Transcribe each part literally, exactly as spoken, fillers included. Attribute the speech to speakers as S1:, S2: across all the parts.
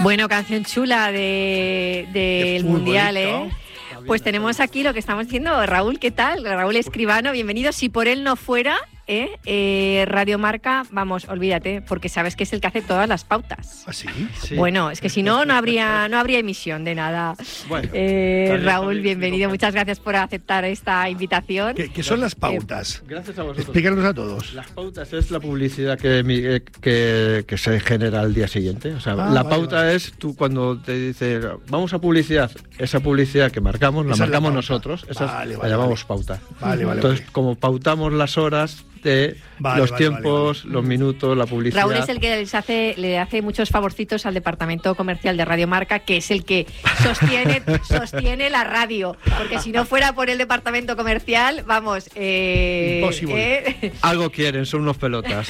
S1: Bueno, canción chula de, de del Mundial, ¿eh? Pues tenemos aquí lo que estamos diciendo. Raúl, ¿qué tal? Raúl Escribano, bienvenido. Si por él no fuera, ¿eh? Eh, Radio Marca, vamos, olvídate, porque sabes que es el que hace todas las pautas.
S2: ¿Ah, sí?
S1: Sí. Bueno, es que si no, no habría no habría emisión de nada. Bueno, eh, también, Raúl, también, bienvenido. Muchas gracias por aceptar esta invitación.
S2: ¿Qué, qué son las pautas?
S3: Eh, gracias a vosotros.
S2: Explícanos a todos.
S3: Las pautas es la publicidad que, que, que se genera al día siguiente. O sea, ah, la vale, pauta vale. es tú cuando te dices, vamos a publicidad, esa publicidad que marcamos, la esa marcamos la nosotros, esa vale, vale, la llamamos vale. pauta.
S2: Vale, vale,
S3: Entonces,
S2: vale. como
S3: pautamos las horas de vale, los vale, tiempos, vale, vale. los minutos, la publicidad.
S1: Raúl es el que les hace, le hace muchos favorcitos al departamento comercial de Radio Marca, que es el que sostiene, sostiene la radio, porque si no fuera por el departamento comercial, vamos, eh,
S2: imposible.
S1: Eh.
S3: Algo quieren, son unos pelotas.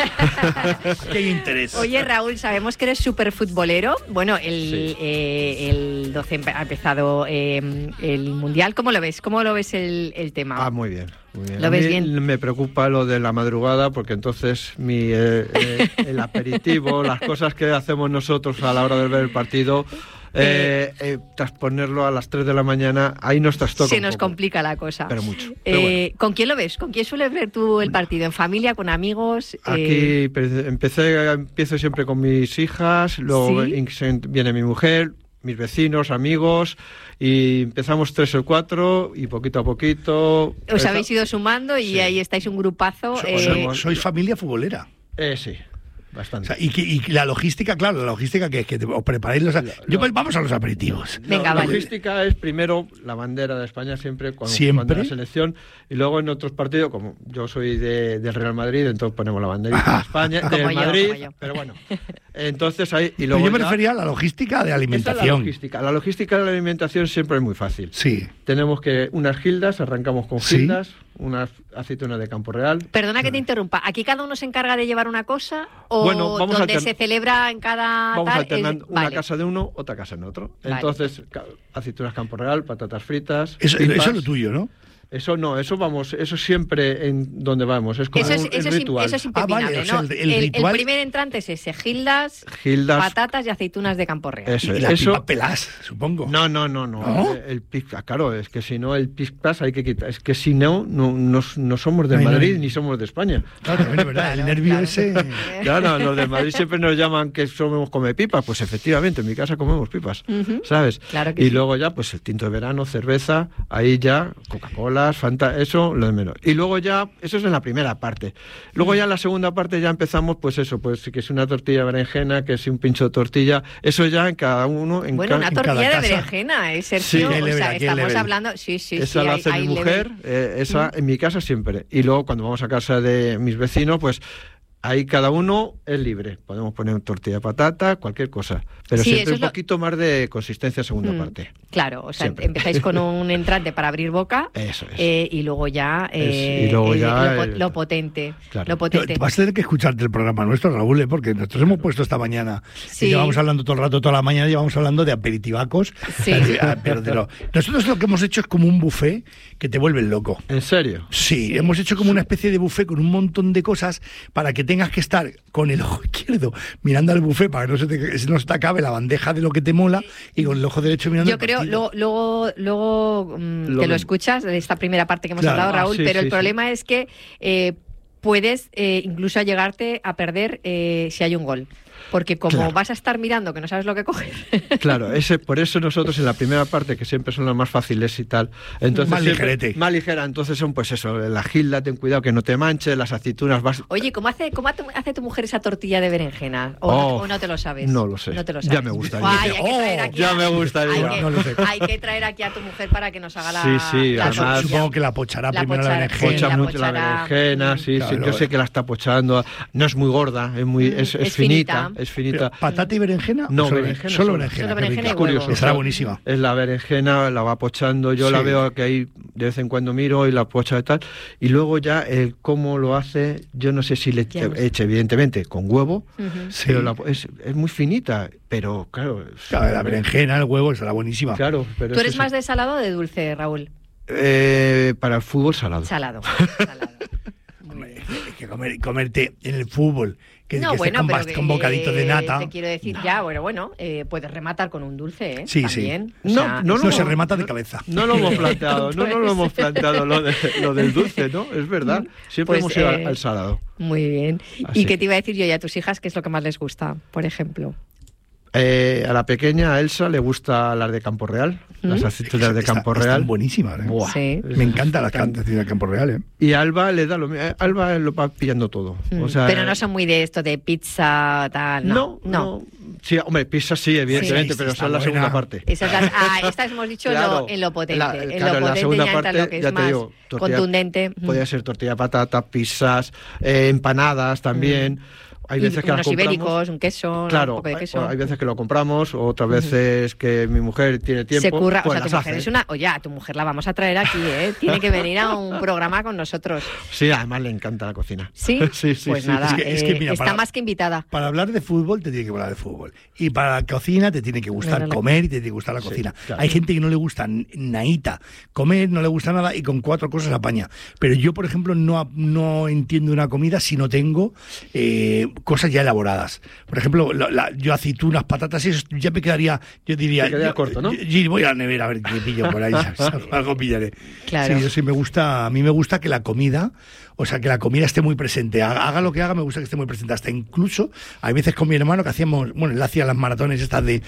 S2: Qué interés.
S1: Oye, Raúl, sabemos que eres súper futbolero. Bueno, el, sí. eh, el doce ha empezado eh, el Mundial. ¿Cómo lo ves? ¿Cómo lo ves el, el tema?
S3: Ah, muy bien. Muy bien.
S1: ¿Lo
S3: a
S1: ves
S3: mí
S1: bien?
S3: Me preocupa lo de la madrugada porque entonces mi eh, eh, el aperitivo, las cosas que hacemos nosotros a la hora de ver el partido, eh, eh, transponerlo a las tres de la mañana, ahí nos trastoca.
S1: Se nos complica la cosa.
S3: Pero mucho.
S1: Eh,
S3: Pero bueno.
S1: ¿Con quién lo ves? ¿Con quién sueles ver tú el partido? ¿En familia, con amigos?
S3: Aquí
S1: eh...
S3: empecé, empiezo siempre con mis hijas, luego
S1: ¿Sí?
S3: viene mi mujer, mis vecinos, amigos, y empezamos tres o cuatro y poquito a poquito...
S1: Os habéis ido sumando y sí. ahí estáis un grupazo.
S2: So,
S1: eh...
S2: ¿Sois familia futbolera?
S3: Eh, sí. Bastante.
S2: O sea, y, que, y la logística, claro, la logística que, que os preparáis los... Lo, yo, pues, vamos a los aperitivos.
S1: Venga,
S3: la
S1: vale.
S3: logística es primero la bandera de España siempre cuando,
S2: ¿Siempre?
S3: cuando la selección, y luego en otros partidos, como yo soy de, del Real Madrid, entonces ponemos la bandera de España, del
S1: yo,
S3: Madrid, pero bueno. Entonces ahí... Y luego
S2: yo me
S3: ya,
S2: refería a la logística de alimentación.
S3: Esa es la logística. La logística de la alimentación siempre es muy fácil.
S2: Sí.
S3: Tenemos que unas gildas, arrancamos con
S2: ¿Sí?
S3: gildas, unas aceitunas de Campo Real.
S1: Perdona que te interrumpa. ¿Aquí cada uno se encarga de llevar una cosa o
S3: bueno, vamos
S1: donde
S3: altern...
S1: se celebra en cada
S3: vamos
S1: tal?
S3: alternando
S1: es...
S3: una
S1: vale.
S3: casa de uno, otra casa en otro.
S1: Vale.
S3: Entonces, aceitunas Campo Real, patatas fritas.
S2: Eso,
S3: pipas.
S2: eso es lo tuyo, ¿no?
S3: Eso no, eso vamos, eso siempre en donde vamos, es como
S1: eso es,
S3: un,
S1: eso
S3: el ritual.
S1: Es, eso es impepinable,
S2: ah, vale,
S1: ¿no?
S2: o sea, el, el,
S1: el,
S2: ritual...
S1: el primer entrante es ese, gildas,
S3: gildas,
S1: patatas y aceitunas de Campo Real.
S3: Eso,
S2: y la
S3: eso...
S2: pipa pelás, supongo.
S3: No, no, no, no.
S2: ¿No?
S3: El, el pispas, claro, es que si no el pispas hay que quitar, es que si no, no, no, no somos de
S2: no,
S3: Madrid
S2: no.
S3: ni somos de España.
S2: Claro, también es verdad, claro, el nervio
S1: claro.
S2: ese...
S3: Claro, los de Madrid siempre nos llaman que somos come pipas, pues efectivamente, en mi casa comemos pipas, uh-huh. ¿sabes?
S1: Claro que
S3: y
S1: sí.
S3: luego ya, pues el tinto de verano, cerveza, ahí ya, Coca-Cola, Fanta, eso, lo de menos. Y luego ya, eso es en la primera parte. Luego ya en la segunda parte ya empezamos, pues eso, pues que es una tortilla de berenjena, que es un pincho de tortilla, eso ya en cada uno, en
S1: Bueno,
S3: ca-
S1: una
S3: en
S1: tortilla
S3: cada
S1: de
S3: casa.
S1: berenjena, ¿eh, Sergio?
S3: Sí,
S1: o
S2: level,
S1: sea, estamos
S2: level.
S1: hablando... Sí, sí,
S3: esa
S1: sí.
S3: la
S1: hay,
S3: hace
S1: hay
S3: mi mujer,
S1: level.
S3: eh, esa mm. en mi casa siempre. Y luego cuando vamos a casa de mis vecinos, pues ahí cada uno es libre. Podemos poner tortilla de patata, cualquier cosa. Pero
S1: sí,
S3: siempre un
S1: lo...
S3: poquito más de consistencia segunda
S1: mm,
S3: parte.
S1: Claro, o sea,
S3: siempre.
S1: empezáis con un entrante para abrir boca.
S3: Eso es.
S1: Eh, y luego ya, eh,
S3: es, y luego
S1: el,
S3: ya
S1: lo,
S3: el,
S1: lo potente.
S3: Claro.
S1: Lo potente.
S2: Vas a tener que escucharte el programa nuestro, Raúl, ¿eh? Porque nosotros hemos puesto esta mañana.
S1: Sí.
S2: Y llevamos hablando todo el rato, toda la mañana, llevamos hablando de aperitivacos.
S1: Sí.
S2: Pero de lo... Nosotros lo que hemos hecho es como un buffet que te vuelve loco.
S3: ¿En serio?
S2: Sí, sí, hemos hecho como una especie de buffet con un montón de cosas para que tengas que estar con el ojo izquierdo mirando al buffet para que no se te, no se te acabe la bandeja de lo que te mola y con el ojo derecho mirando
S1: Yo
S2: el
S1: creo,
S2: partido.
S1: luego, luego, luego mmm,
S3: lo
S1: te lo
S3: ven.
S1: escuchas de esta primera parte que hemos
S2: Claro.
S1: hablado, Raúl,
S3: Ah, sí,
S1: pero
S3: sí,
S1: el problema
S3: sí.
S1: es que eh, puedes eh, incluso llegarte a perder eh, si hay un gol. Porque como
S3: claro.
S1: vas a estar mirando que no sabes lo que coger.
S3: Claro, ese, por eso nosotros en la primera parte, que siempre son las más fáciles y tal, entonces
S2: Más
S3: siempre,
S2: ligerete.
S3: más ligera, entonces son pues eso, la gilda, ten cuidado que no te manche, las aceitunas vas...
S1: Oye, ¿cómo hace, cómo hace tu mujer esa tortilla de berenjena? ¿O,
S3: Oh,
S1: no, o no te lo sabes?
S3: no lo sé.
S1: No te lo sabes.
S3: Ya me gustaría.
S1: Ay, hay que traer
S2: Oh,
S1: aquí
S3: ya
S1: a-
S3: me gustaría.
S1: Hay que,
S2: No lo sé.
S1: hay que traer aquí a tu mujer para que nos haga la...
S3: Sí, sí,
S1: la
S3: además-
S1: tortilla.
S2: Supongo que la pochará
S1: La
S2: primero
S1: pochara,
S2: la
S1: sí,
S2: berenjena.
S3: Pocha
S1: la
S3: mucho la
S1: pochará.
S3: berenjena, sí,
S2: Claro.
S3: sí, yo sé que la está pochando, no es muy gorda, es muy, es, es
S1: Es
S3: finita,
S1: finita.
S3: es finita.
S2: Pero, ¿patata y berenjena?
S3: No,
S2: ¿O solo
S3: berenjena
S2: Solo
S3: sola.
S2: berenjena.
S1: Solo
S2: qué
S1: berenjena
S2: rica.
S1: y huevo.
S3: Curioso.
S2: Estará buenísima.
S3: Es la berenjena, la va pochando, yo
S2: Sí.
S3: la veo que ahí de vez en cuando miro y la pocha y tal, y luego ya el cómo lo hace, yo no sé si le
S1: Ya.
S3: eche, evidentemente, con huevo,
S1: Ujú.
S2: Sí.
S3: pero la- es, es muy finita, pero claro... es-
S2: Claro, la berenjena, el huevo, estará buenísima.
S3: Claro, pero
S1: ¿Tú
S3: es
S1: eres
S3: eso.
S1: más de salado o de dulce, Raúl?
S3: Eh, para el fútbol salado.
S1: Salado. Salado. Muy
S2: Hombre,
S1: bien.
S2: es que comer, comerte en el fútbol que,
S1: no,
S2: que
S1: bueno,
S2: con,
S1: pero que,
S2: con bocaditos de nata.
S1: Te quiero decir no. ya, bueno, bueno, eh, puedes rematar con un dulce, ¿eh?
S2: Sí,
S1: También.
S2: sí.
S1: O sea,
S2: no, no, no, no se remata
S3: no,
S2: de cabeza.
S3: No lo hemos planteado, no, no lo hemos planteado lo, de, lo del dulce, ¿no? Es verdad, siempre
S1: pues,
S3: hemos ido
S1: eh,
S3: al, al salado.
S1: Muy bien.
S3: Así.
S1: ¿Y qué te iba a decir yo y a tus hijas? ¿Qué es lo que más les gusta, por ejemplo?
S3: Eh, a la pequeña, a Elsa, le gusta las de Campo Real, ¿Mm? las aceitunas de Campo
S2: Está,
S3: Real.
S2: Están buenísimas, ¿eh?
S1: Buah, sí.
S2: Me encantan las aceitunas de Campo Real, ¿eh?
S3: Y a Alba le da lo mismo. Alba lo va pillando todo.
S1: Mm.
S3: O sea,
S1: pero no son muy de esto de pizza, tal. No,
S3: no. no. no. Sí, hombre, pizza sí, evidentemente,
S2: sí,
S3: pero
S2: está
S3: son la
S2: buena.
S3: segunda parte.
S1: Esa es la, ah, esta hemos dicho
S3: claro,
S1: lo, en lo potente.
S3: La,
S1: en
S3: claro,
S1: lo
S3: en la
S1: potente
S3: segunda
S1: ya
S3: parte,
S1: entra lo que es
S3: ya te
S1: más
S3: digo, tortilla,
S1: contundente.
S3: Podría ser tortilla de patata, pizzas, eh, empanadas también. Mm. Hay veces
S1: y
S3: que
S1: unos
S3: las compramos,
S1: ibéricos, un queso,
S3: claro,
S1: un poco de queso.
S3: Hay, hay veces que lo compramos, otras veces uh-huh. que mi mujer tiene tiempo.
S1: Se curra,
S3: pues
S1: o sea, tu mujer
S3: hace.
S1: es una. Oye, a tu mujer la vamos a traer aquí, ¿eh? Tiene que venir a un programa con nosotros.
S3: Sí, además le encanta la cocina.
S1: Sí,
S3: sí, sí.
S1: Pues
S3: sí.
S1: nada,
S2: es que, es que, mira,
S1: eh, está
S2: para,
S1: más que invitada.
S2: Para hablar de fútbol te tiene que hablar de fútbol. Y para la cocina te tiene que gustar no, comer y te tiene que gustar la cocina. Sí, claro. Hay gente que no le gusta naíta comer, no le gusta nada y con cuatro cosas apaña. Pero yo, por ejemplo, no, no entiendo una comida si no tengo eh, cosas ya elaboradas. Por ejemplo, La, la, yo aceitunas, patatas, eso ya me quedaría, yo diría,
S3: Te quedaría
S2: yo,
S3: corto, ¿no?
S2: Yo, yo voy a la nevera a ver qué pillo por ahí, algo pillaré.
S1: Claro.
S2: Sí, yo sí me gusta, a mí me gusta que la comida, o sea, que la comida esté muy presente, haga, haga lo que haga, me gusta que esté muy presente, hasta incluso, hay veces con mi hermano que hacíamos, bueno, él hacía las maratones estas de,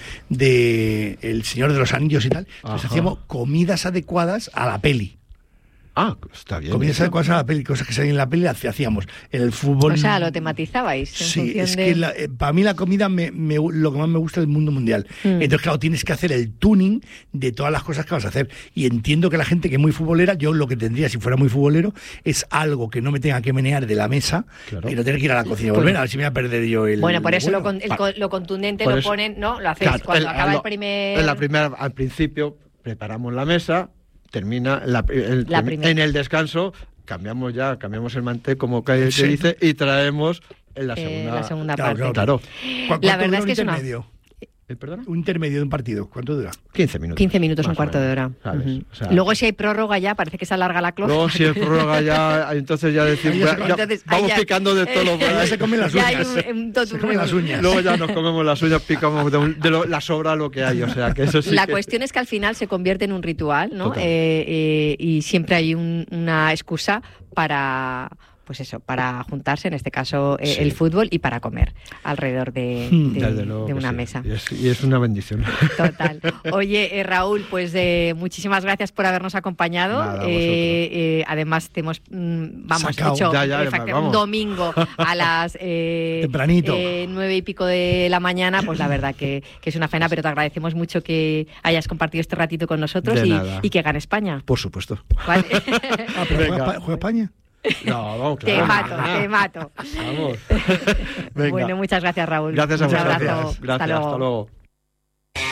S2: de El Señor de los Anillos y tal, entonces hacíamos comidas adecuadas a la peli.
S3: Ah, está bien.
S2: Comidas adecuadas a la peli, cosas que salían en la peli, hacíamos. En el fútbol.
S1: O sea, lo tematizabais.
S2: Sí, es
S1: de...
S2: que la, eh, para mí la comida, me, me, lo que más me gusta es el mundo mundial. Mm. Entonces, claro, tienes que hacer el tuning de todas las cosas que vas a hacer. Y entiendo que la gente que es muy futbolera, yo lo que tendría si fuera muy futbolero, es algo que no me tenga que menear de la mesa, claro. y no tener que ir a la cocina y volver, pues, a ver si me voy a perder yo el.
S1: Bueno, por eso
S2: bueno.
S1: lo, con, el,
S3: ah,
S1: lo contundente
S3: por
S1: lo
S3: eso,
S1: ponen, ¿no? Lo hacéis
S3: claro,
S1: cuando
S3: el,
S1: acaba
S3: lo,
S1: el primer.
S3: En la primera, al principio, preparamos la mesa. Termina la, el,
S1: la
S3: en el descanso, cambiamos ya, cambiamos el mantel, como que sí. dice, y traemos en la segunda,
S1: eh, la segunda
S2: claro,
S1: parte.
S2: Claro.
S1: claro. La verdad es que es una...
S3: ¿Eh, perdona?
S2: Un intermedio de un partido, ¿cuánto dura?
S3: quince minutos.
S1: quince minutos, un cuarto de hora. Uh-huh. O sea, luego si hay prórroga ya, parece que se alarga la cloja.
S3: Luego si hay prórroga ya, entonces ya decimos, ya, ya, entonces, vamos ya, picando de todo.
S2: Eh, ya se comen las uñas.
S1: Ya hay un, un
S2: se comen las uñas.
S3: Luego ya nos comemos las uñas, picamos de, un, de lo, la sobra lo que hay, o sea que eso sí.
S1: La
S3: que...
S1: cuestión es que al final se convierte en un ritual, ¿no? Eh, eh, y siempre hay un, una excusa para... pues eso, para juntarse, en este caso eh, sí. el fútbol, y para comer alrededor de, de, de una
S3: sí.
S1: mesa.
S3: Y es, y es una bendición.
S1: Total. Oye, eh, Raúl, pues eh, muchísimas gracias por habernos acompañado.
S3: Nada,
S1: eh, eh, además, te hemos, mm, vamos,
S2: Sacao.
S1: hecho
S3: ya, ya,
S1: efecti-
S3: vamos.
S1: un domingo a las eh,
S2: tempranito
S1: eh, nueve y pico de la mañana, pues la verdad que, que es una pena, pero te agradecemos mucho que hayas compartido este ratito con nosotros y, y que gane España.
S3: Por supuesto.
S1: ¿Vale?
S2: ah, pero juega, ¿Juega España?
S3: No, vamos, claro.
S1: Te mato, te mato.
S3: Vamos. Venga.
S1: Bueno, muchas gracias, Raúl.
S3: Gracias a
S1: Un
S3: vosotros.
S1: abrazo.
S3: Gracias. Gracias.
S1: Hasta luego.
S3: Hasta luego.